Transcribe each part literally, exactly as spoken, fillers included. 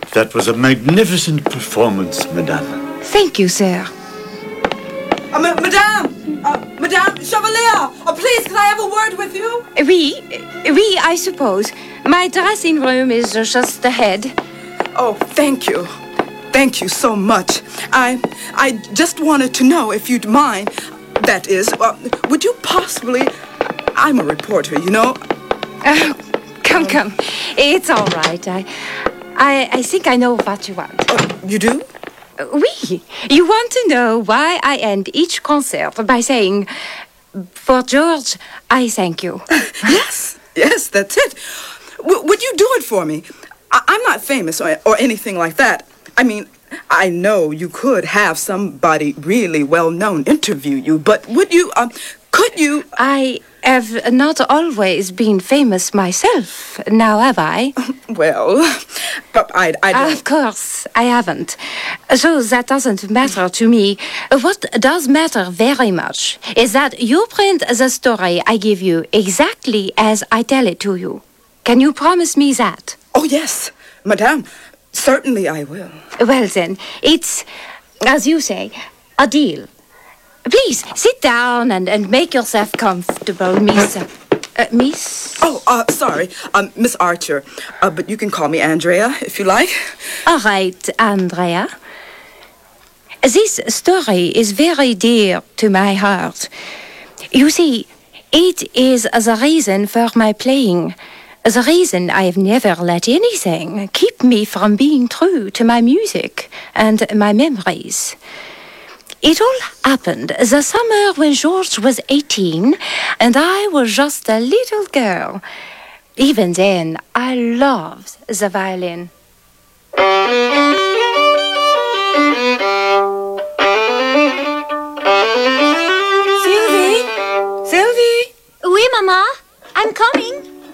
That was a magnificent performance, madame. Thank you, sir. Uh, ma- madame! Uh, madame Chevalier! Uh, please, can I have a word with you? Oui, oui, I suppose. My dressing room is just ahead. Oh, thank you. Thank you so much. I I just wanted to know if you'd mind. That is, uh, would you possibly... I'm a reporter, you know. Oh, come, come. It's all right. I, I, I think I know what you want. Uh, you do? Oui. You want to know why I end each concert by saying, for George, I thank you. Yes, yes, that's it. W- would you do it for me? I- I'm not famous or, or anything like that. I mean, I know you could have somebody really well-known interview you, but would you, um, could you... I have not always been famous myself, now have I? Well, but I, I don't... Of course, I haven't. So that doesn't matter to me. What does matter very much is that you print the story I give you exactly as I tell it to you. Can you promise me that? Oh, yes, madame. Certainly I will. Well, then, it's, as you say, a deal. Please, sit down and, and make yourself comfortable, Miss... Uh, miss? Oh, uh, sorry, um, Miss Archer. Uh, but you can call me Andrea, if you like. All right, Andrea. This story is very dear to my heart. You see, it is the reason for my playing. The reason I have never let anything keep me from being true to my music and my memories. It all happened the summer when George was eighteen and I was just a little girl. Even then, I loved the violin. Sylvie? Sylvie? Oui, Mama. I'm coming.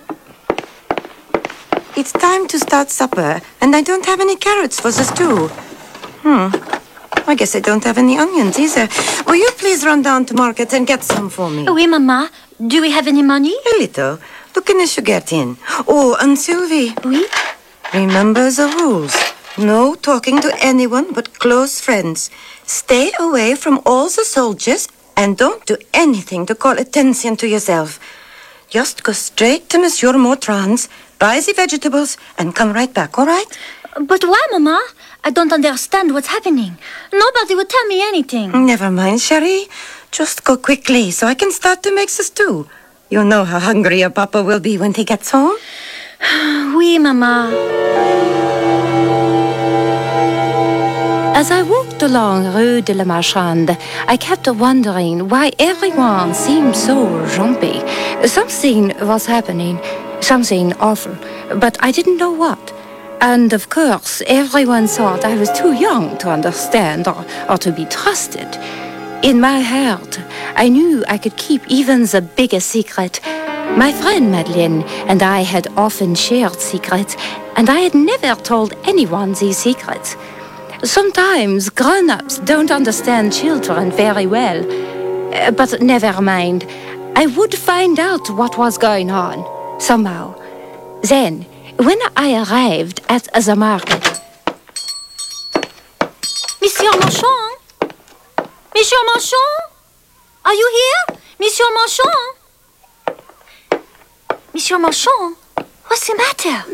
It's time to start supper, and I don't have any carrots for the stew. Hmm. I guess I don't have any onions either. Will you please run down to market and get some for me? Oui, Mama. Do we have any money? A little. Look in as you get in. Oh, and Sylvie. Oui? Remember the rules. No talking to anyone but close friends. Stay away from all the soldiers and don't do anything to call attention to yourself. Just go straight to Monsieur Mautran's, buy the vegetables, and come right back, all right? But why, Mama? I don't understand what's happening. Nobody would tell me anything. Never mind, Cherie. Just go quickly so I can start to make the stew. You know how hungry your papa will be when he gets home. Oui, Mama. As I walked along Rue de la Marchande, I kept wondering why everyone seemed so jumpy. Something was happening, something awful, but I didn't know what. And of course, everyone thought I was too young to understand or, or to be trusted. In my heart, I knew I could keep even the biggest secret. My friend Madeleine and I had often shared secrets, and I had never told anyone these secrets. Sometimes grown-ups don't understand children very well. Uh, but never mind. I would find out what was going on, somehow. Then, when I arrived at the market... Monsieur Marchand? Monsieur Marchand? Are you here? Monsieur Marchand? Monsieur Marchand? What's the matter?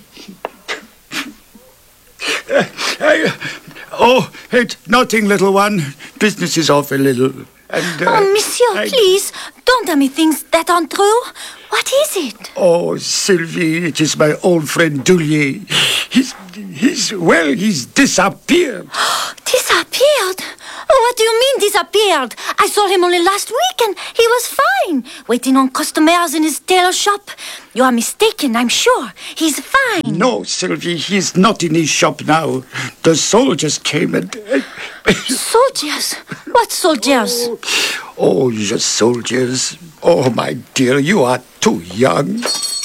Uh, I, oh, it's nothing, little one. Business is off a little. And, uh, oh, Monsieur, I... please, don't tell me things that aren't true. What is it? Oh, Sylvie, it is my old friend Dulier. He's, he's, well, he's disappeared. Disappeared? Oh, what do you mean disappeared? I saw him only last week and he was fine, waiting on customers in his tailor shop. You are mistaken, I'm sure. He's fine. No, Sylvie, he's not in his shop now. The soldiers came and... Soldiers? What soldiers? Oh, oh, the soldiers. Oh, my dear, you are too young.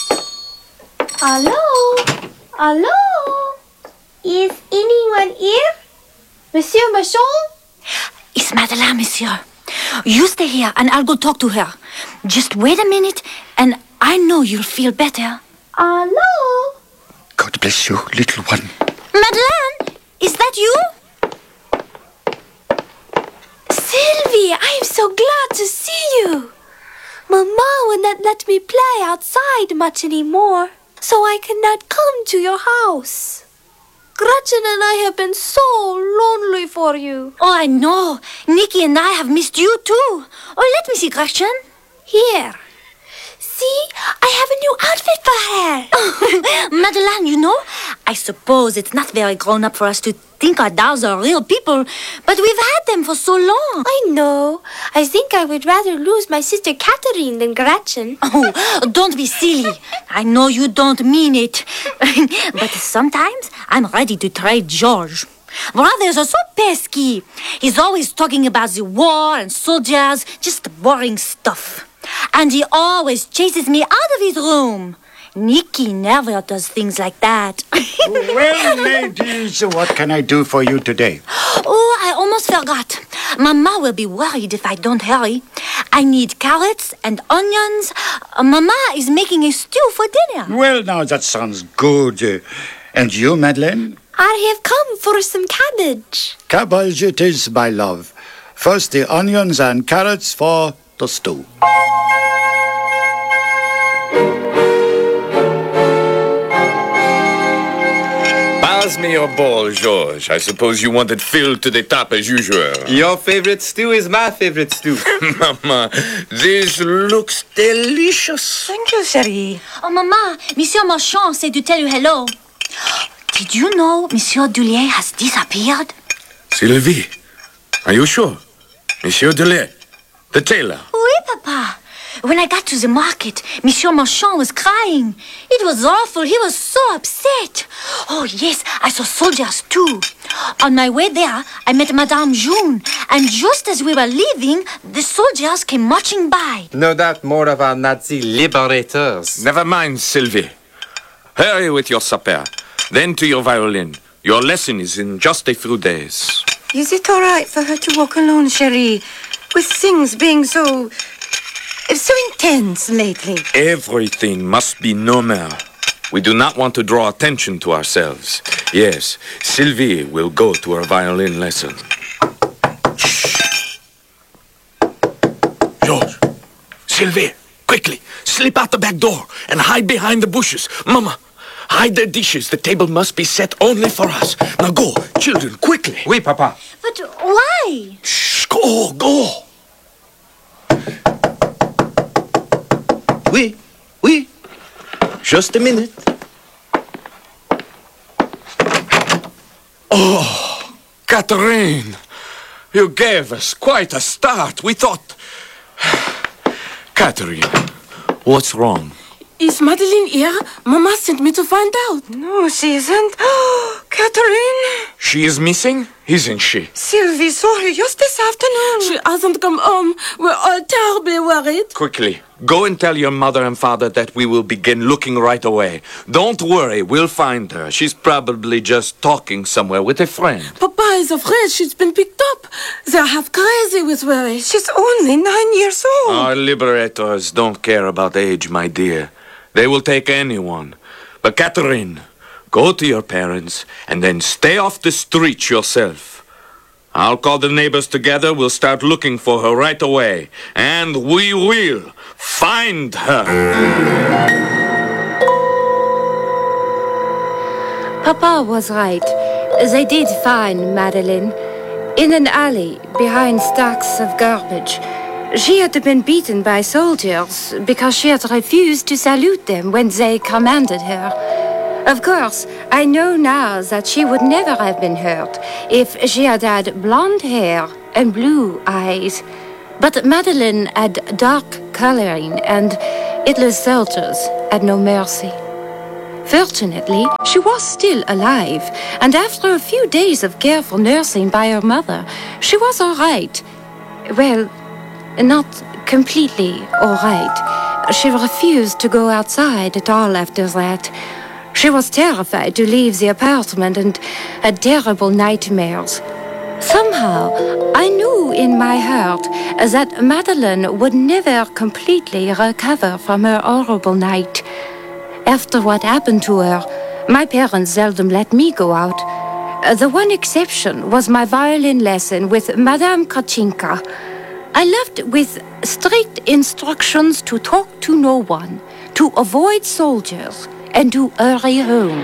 Hello? Hello? Is anyone here? Monsieur Marchand? It's Madeleine, monsieur. You stay here and I'll go talk to her. Just wait a minute and I know you'll feel better. Hello? God bless you, little one. Madeleine, is that you? Sylvie, I am so glad to see you. Mama will not let me play outside much anymore, so I cannot come to your house. Gretchen and I have been so lonely for you. Oh, I know. Nikki and I have missed you too. Oh, let me see, Gretchen. Here. See, I have a new outfit for her. Madeleine, you know, I suppose it's not very grown up for us to think our dolls are real people, but we've had them for so long. I know. I think I would rather lose my sister Catherine than Gretchen. Oh, don't be silly. I know you don't mean it. But sometimes I'm ready to trade George. Brothers are so pesky. He's always talking about the war and soldiers, just boring stuff. And he always chases me out of his room. Nikki never does things like that. Well, ladies, what can I do for you today? Oh, I almost forgot. Mama will be worried if I don't hurry. I need carrots and onions. Uh, Mama is making a stew for dinner. Well, now, that sounds good. Uh, and you, Madeleine? I have come for some cabbage. Cabbage it is, my love. First the onions and carrots for the stew. Pass me your bowl, George. I suppose you want it filled to the top as usual. Your favorite stew is my favorite stew. Mama, this looks delicious. Thank you, chérie. Oh, Mama, Monsieur Marchand said to tell you hello. Did you know Monsieur Dullier has disappeared? Sylvie, are you sure? Monsieur Delay, the tailor. Oui, Papa. When I got to the market, Monsieur Marchand was crying. It was awful. He was so upset. Oh, yes, I saw soldiers too. On my way there, I met Madame June. And just as we were leaving, the soldiers came marching by. No doubt more of our Nazi liberators. Never mind, Sylvie. Hurry with your supper. Then to your violin. Your lesson is in just a few days. Is it all right for her to walk alone, chérie? With things being so... so intense lately. Everything must be normal. We do not want to draw attention to ourselves. Yes, Sylvie will go to her violin lesson. Shh. George, Sylvie, quickly, slip out the back door and hide behind the bushes. Mama, hide the dishes. The table must be set only for us. Now go, children, quickly. Oui, Papa. But why? Shh, go, go. Oui, oui. Just a minute. Oh, Catherine, you gave us quite a start. We thought... Catherine, what's wrong? Is Madeleine here? Mama sent me to find out. No, she isn't. Oh, Catherine. She is missing, isn't she? Sylvie saw her just this afternoon. She hasn't come home. We're all terribly worried. Quickly, go and tell your mother and father that we will begin looking right away. Don't worry, we'll find her. She's probably just talking somewhere with a friend. Papa is afraid she's been picked up. They're half crazy with worry. She's only nine years old. Our liberators don't care about age, my dear. They will take anyone. But Catherine, go to your parents and then stay off the street yourself. I'll call the neighbors together. We'll start looking for her right away. And we will find her. Papa was right. They did find Madeleine in an alley behind stacks of garbage. She had been beaten by soldiers because she had refused to salute them when they commanded her. Of course, I know now that she would never have been hurt if she had had blonde hair and blue eyes. But Madeleine had dark coloring, and Hitler's soldiers had no mercy. Fortunately, she was still alive, and after a few days of careful nursing by her mother, she was all right. Well, not completely all right. She refused to go outside at all after that. She was terrified to leave the apartment and had terrible nightmares. Somehow, I knew in my heart that Madeleine would never completely recover from her horrible night. After what happened to her, my parents seldom let me go out. Uh, the one exception was my violin lesson with Madame Kachinka. I left with strict instructions to talk to no one, to avoid soldiers, and to hurry home.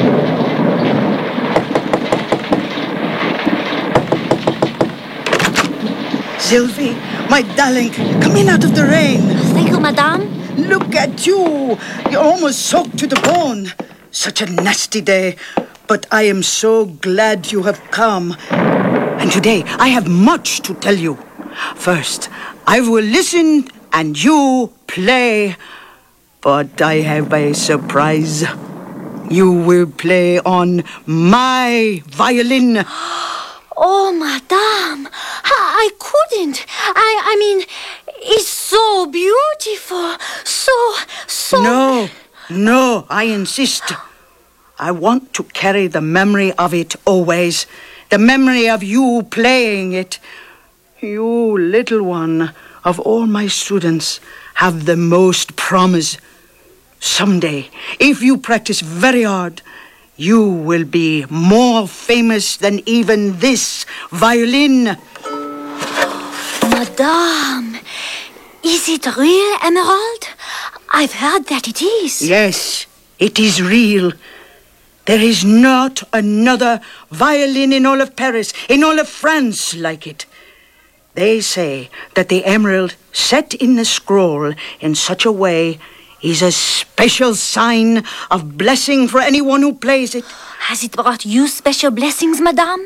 Sylvie, my darling, come in out of the rain. Thank you, madame. Look at you. You're almost soaked to the bone. Such a nasty day. But I am so glad you have come. And today I have much to tell you. First, I will listen and you play. But I have a surprise. You will play on my violin. Oh, madame, I, I couldn't. I, I mean, it's so beautiful. So, so... No, no, I insist. I want to carry the memory of it always. The memory of you playing it. You, little one, of all my students, have the most promise. Someday, if you practice very hard, you will be more famous than even this violin. Madame, is it real, Emerald? I've heard that it is. Yes, it is real. There is not another violin in all of Paris, in all of France like it. They say that the emerald set in the scroll in such a way is a special sign of blessing for anyone who plays it. Has it brought you special blessings, madame?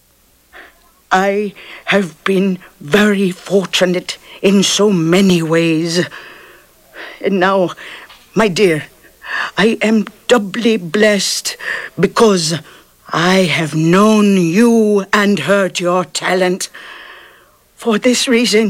I have been very fortunate in so many ways. And now, my dear, I am doubly blessed because I have known you and heard your talent. For this reason,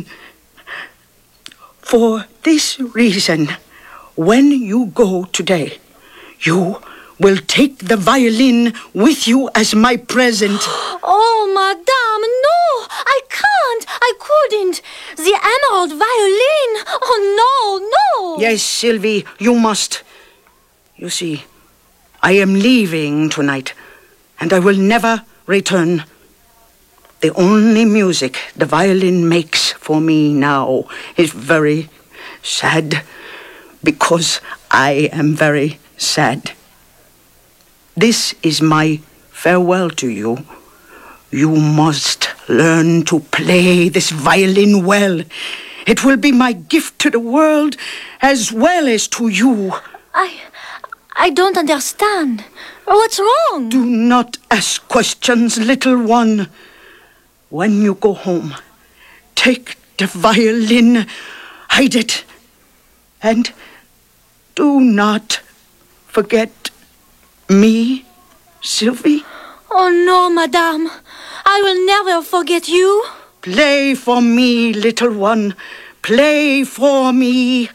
for this reason, when you go today, you will take the violin with you as my present. Oh, madame, no, I can't, I couldn't. The emerald violin, oh, no, no. Yes, Sylvie, you must. You see, I am leaving tonight, and I will never return. The only music the violin makes for me now is very sad, because I am very sad. This is my farewell to you. You must learn to play this violin well. It will be my gift to the world as well as to you. I... I don't understand. What's wrong? Do not ask questions, little one. When you go home, take the violin, hide it, and do not forget me, Sylvie. Oh, no, madame. I will never forget you. Play for me, little one. Play for me.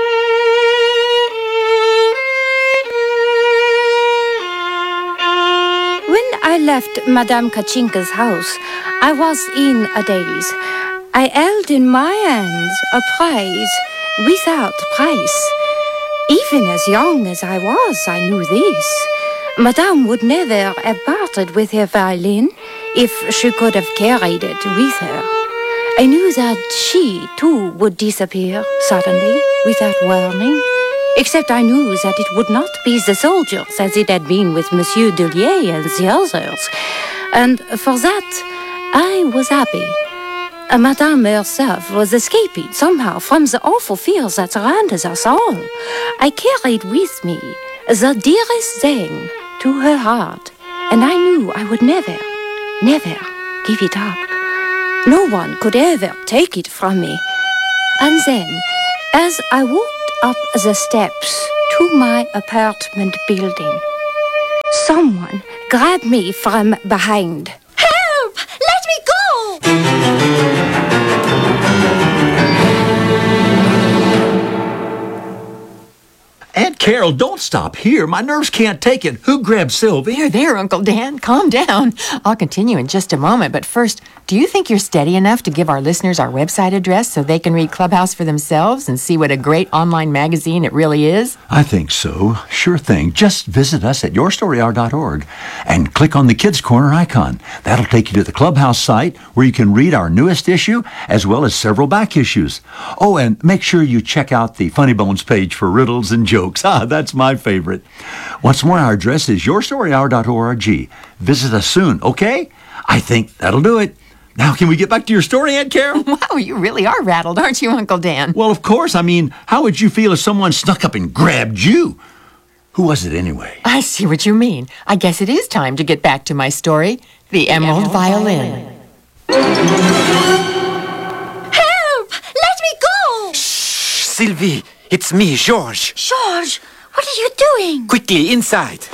When I left Madame Kachinka's house, I was in a daze. I held in my hands a prize without price. Even as young as I was, I knew this. Madame would never have parted with her violin if she could have carried it with her. I knew that she, too, would disappear suddenly, without warning. Except I knew that it would not be the soldiers as it had been with Monsieur Delier and the others. And for that, I was happy. Uh, Madame herself was escaping somehow from the awful fears that surrounded us all. I carried with me the dearest thing to her heart, and I knew I would never, never give it up. No one could ever take it from me. And then, as I walked up the steps to my apartment building, someone grabbed me from behind. Help! Let me go! Aunt Carol, don't stop here. My nerves can't take it. Who grabbed Sylvie? There, there, Uncle Dan. Calm down. I'll continue in just a moment, but first, do you think you're steady enough to give our listeners our website address so they can read Clubhouse for themselves and see what a great online magazine it really is? I think so. Sure thing. Just visit us at your story hour dot org and click on the Kids Corner icon. That'll take you to the Clubhouse site where you can read our newest issue as well as several back issues. Oh, and make sure you check out the Funny Bones page for riddles and jokes. Ah, that's my favorite. Once more, our address is your story hour dot org. Visit us soon, okay? I think that'll do it. Now, can we get back to your story, Aunt Carol? Wow, you really are rattled, aren't you, Uncle Dan? Well, of course. I mean, how would you feel if someone snuck up and grabbed you? Who was it anyway? I see what you mean. I guess it is time to get back to my story, The Emerald, the Emerald Violin. Help! Let me go! Shh, Sylvie, it's me, George. George, what are you doing? Quickly, inside.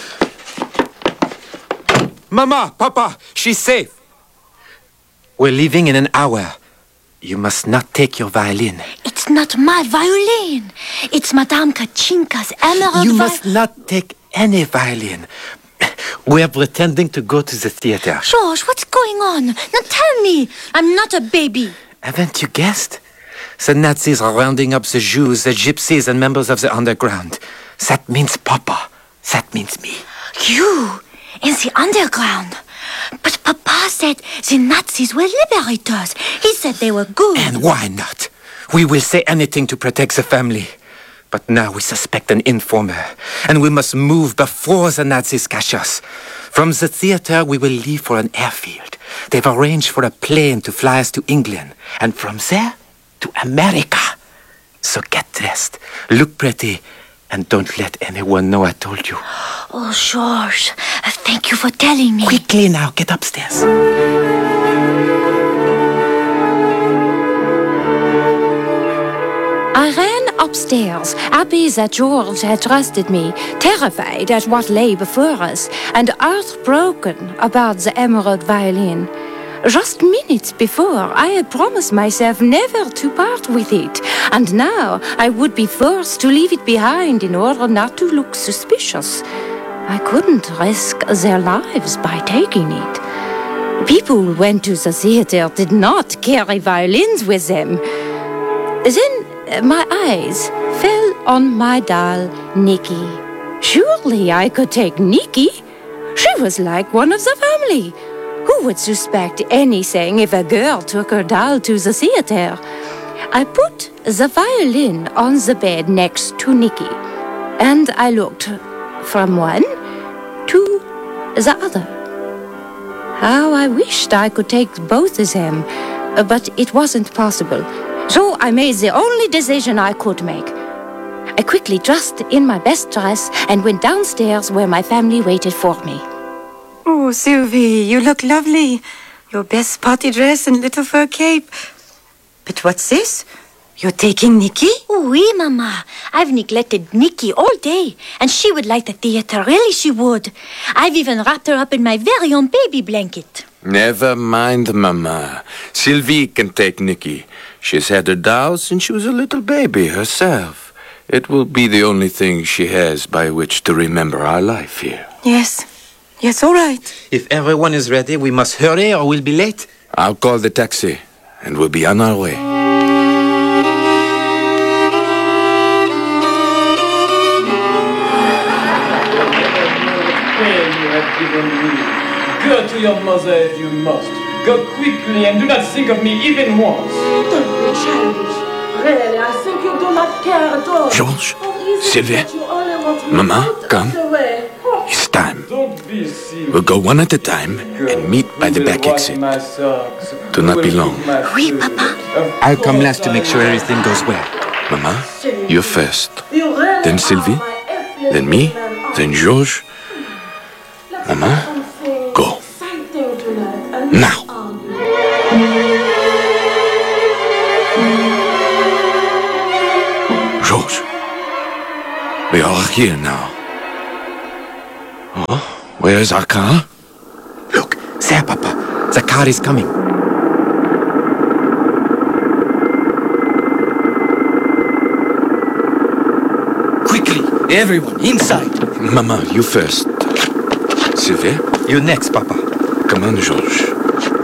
Mama, Papa, she's safe. We're leaving in an hour. You must not take your violin. It's not my violin. It's Madame Kachinka's emerald You vi- must not take any violin. We're pretending to go to the theater. George, what's going on? Now tell me. I'm not a baby. Haven't you guessed? The Nazis are rounding up the Jews, the Gypsies, and members of the underground. That means Papa. That means me. You in the underground? But Papa said the Nazis were liberators. He said they were good. And why not? We will say anything to protect the family. But now we suspect an informer, and we must move before the Nazis catch us. From the theater, we will leave for an airfield. They've arranged for a plane to fly us to England, and from there to America. So get dressed, look pretty, and don't let anyone know I told you. Oh, George, thank you for telling me. Quickly now, get upstairs. I ran upstairs, happy that George had trusted me, terrified at what lay before us, and heartbroken about the emerald violin. Just minutes before, I had promised myself never to part with it, and now I would be forced to leave it behind in order not to look suspicious. I couldn't risk their lives by taking it. People who went to the theater did not carry violins with them. Then my eyes fell on my doll, Nikki. Surely I could take Nikki. She was like one of the family. Who would suspect anything if a girl took her doll to the theater? I put the violin on the bed next to Nikki, and I looked from one to the other. How I wished I could take both of them, but it wasn't possible. So I made the only decision I could make. I quickly dressed in my best dress and went downstairs where my family waited for me. Oh, Sylvie, you look lovely. Your best party dress and little fur cape. But what's this? You're taking Nikki? Oui, Mama. I've neglected Nikki all day, and she would like the theater, really she would. I've even wrapped her up in my very own baby blanket. Never mind, Mama. Sylvie can take Nikki. She's had her dolls since she was a little baby herself. It will be the only thing she has by which to remember our life here. Yes. Yes, all right. If everyone is ready, we must hurry or we'll be late. I'll call the taxi, and we'll be on our way. Go to your mother if you must. Go quickly and do not think of me even once. Don't be childish. Really, I think you do not care at all. George, Or is it Sylvia, that you only want me Mama, out of come. the way? It's time. Don't be silly. We'll go one at a time and meet by the back exit. Do not be long. Oui, Papa. I'll come last to make sure everything goes well. Mama, you're first. You really Then Sylvie, are my airplane then me, man. then George. Mama, Something go. exciting tonight, and Now. George, we are here now. Oh, where is our car? Look, there, Papa. The car is coming. Quickly, Everyone, inside. Mama, you first. Sylvie? You next, Papa. Come on, George.